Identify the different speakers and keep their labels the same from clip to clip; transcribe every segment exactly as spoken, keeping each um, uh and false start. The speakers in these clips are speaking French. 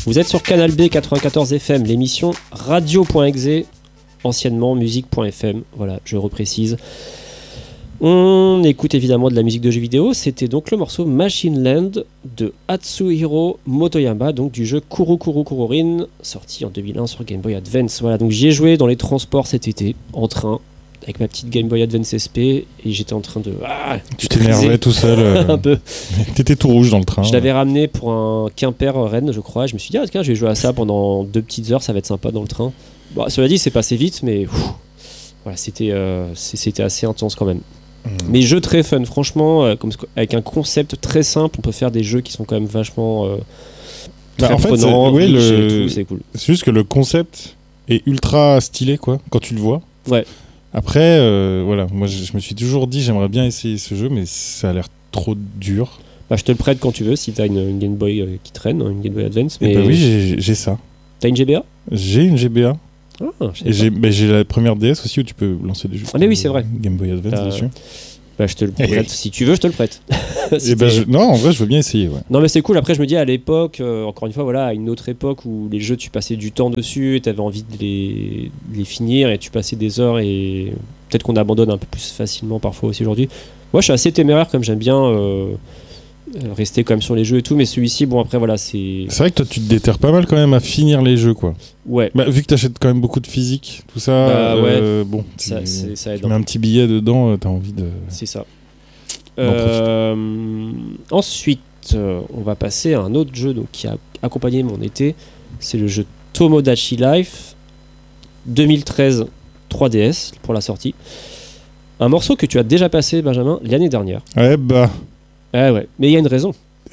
Speaker 1: Vous êtes sur Canal B quatre-vingt-quatorze F M, l'émission radio.exe, anciennement musique.fm. Voilà, je reprécise. On écoute évidemment de la musique de jeux vidéo. C'était donc le morceau Machine Land de Atsuhiro Motoyama, donc du jeu Kuru Kuru Kururin, sorti en deux mille un sur Game Boy Advance. Voilà, donc j'y ai joué dans les transports cet été, en train, avec ma petite Game Boy Advance S P, et j'étais en train de... Ah,
Speaker 2: tu t'énervais tout seul. Euh...
Speaker 1: un peu.
Speaker 2: T'étais tout rouge dans le train.
Speaker 1: Je l'avais ramené pour un Quimper-Rennes, je crois. Je me suis dit, ah, tiens, je vais jouer à ça pendant deux petites heures, ça va être sympa dans le train. Bon, cela dit, c'est passé vite, mais ouf, voilà, c'était, euh, c'était assez intense quand même. Mmh. Mais jeu très fun, franchement, euh, comme, avec un concept très simple, on peut faire des jeux qui sont quand même vachement euh, très
Speaker 2: bah, en fait,
Speaker 1: prenants,
Speaker 2: c'est, oui, le...
Speaker 1: et tout, c'est cool.
Speaker 2: C'est juste que le concept est ultra stylé, quoi, quand tu le vois.
Speaker 1: Ouais.
Speaker 2: Après, euh, voilà, moi je, je me suis toujours dit, j'aimerais bien essayer ce jeu, mais ça a l'air trop dur.
Speaker 1: Bah, je te le prête quand tu veux, si t'as une, une Game Boy euh, qui traîne, une Game Boy Advance. Mais...
Speaker 2: Et bah oui, j'ai, j'ai ça.
Speaker 1: T'as une G B A ?
Speaker 2: J'ai une G B A.
Speaker 1: Ah,
Speaker 2: et j'ai, bah, j'ai la première D S aussi où tu peux lancer des jeux.
Speaker 1: Ah mais oui, c'est vrai.
Speaker 2: Game Boy Advance
Speaker 1: euh...
Speaker 2: dessus.
Speaker 1: Bah, je te le prête.
Speaker 2: Et...
Speaker 1: Si tu veux, je te le prête.
Speaker 2: si bah, je... Non, en vrai, je veux bien essayer. Ouais.
Speaker 1: Non, mais c'est cool. Après, je me dis à l'époque, euh, encore une fois, voilà, à une autre époque où les jeux, tu passais du temps dessus, et t'avais envie de les... de les finir, et tu passais des heures, et peut-être qu'on abandonne un peu plus facilement parfois aussi aujourd'hui. Moi, je suis assez téméraire, comme j'aime bien euh, rester quand même sur les jeux et tout, mais celui-ci, bon, après, voilà, c'est.
Speaker 2: C'est vrai que toi, tu te déterres pas mal quand même à finir les jeux, quoi.
Speaker 1: Ouais.
Speaker 2: Bah, vu que t'achètes quand même beaucoup de physique, tout ça,
Speaker 1: bah,
Speaker 2: euh,
Speaker 1: ouais.
Speaker 2: bon,
Speaker 1: ça,
Speaker 2: tu,
Speaker 1: c'est, ça aide
Speaker 2: tu mets un petit billet dedans, t'as envie de.
Speaker 1: C'est ça. Euh, ensuite, euh, on va passer à un autre jeu donc, qui a accompagné mon été. C'est le jeu Tomodachi Life deux mille treize trois D S pour la sortie. Un morceau que tu as déjà passé, Benjamin, l'année dernière.
Speaker 2: Ouais, bah.
Speaker 1: Ah ouais, mais il y a une raison.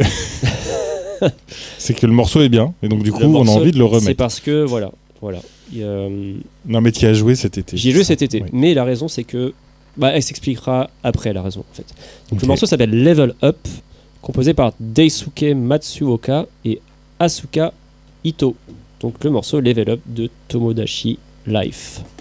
Speaker 2: C'est que le morceau est bien, et donc du coup,
Speaker 1: le morceau,
Speaker 2: on a envie de le remettre.
Speaker 1: C'est parce que, voilà. voilà euh...
Speaker 2: Non, mais tu y as joué cet été.
Speaker 1: J'y ai joué cet été,
Speaker 2: oui.
Speaker 1: Mais la raison, c'est que. Bah, elle s'expliquera après la raison en fait. Donc,
Speaker 2: okay.
Speaker 1: Le morceau s'appelle Level Up, composé par Daisuke Matsuoka et Asuka Ito. Donc le morceau Level Up de Tomodachi Life.